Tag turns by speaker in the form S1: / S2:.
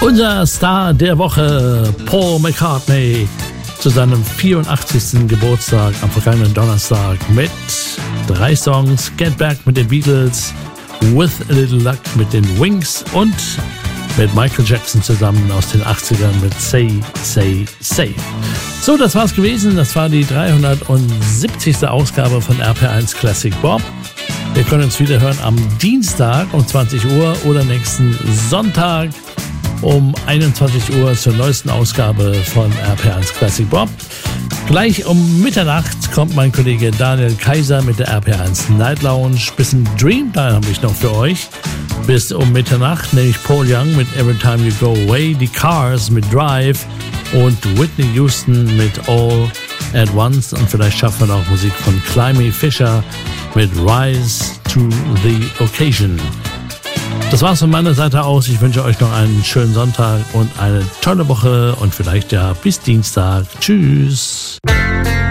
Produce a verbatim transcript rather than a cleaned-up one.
S1: Unser Star der Woche, Paul McCartney, zu seinem vierundachtzigsten Geburtstag am vergangenen Donnerstag mit drei Songs: Get Back mit den Beatles, With a Little Luck mit den Wings und mit Michael Jackson zusammen aus den achtzigern mit Say, Say, Say. So, das war's gewesen. Das war die dreihundertsiebzigste Ausgabe von R P R eins Classic Bob. Wir können uns wieder hören am Dienstag um zwanzig Uhr oder nächsten Sonntag um einundzwanzig Uhr zur neuesten Ausgabe von R P R eins Classic Bob. Gleich um Mitternacht kommt mein Kollege Daniel Kaiser mit der R P R eins Night Lounge. Bisschen Dreamtime habe ich noch für euch. Bis um Mitternacht, nämlich Paul Young mit Every Time You Go Away, die Cars mit Drive und Whitney Houston mit All at Once. Und vielleicht schaffen wir noch Musik von Climby Fisher mit Rise to the Occasion. Das war's von meiner Seite aus. Ich wünsche euch noch einen schönen Sonntag und eine tolle Woche und vielleicht ja bis Dienstag. Tschüss.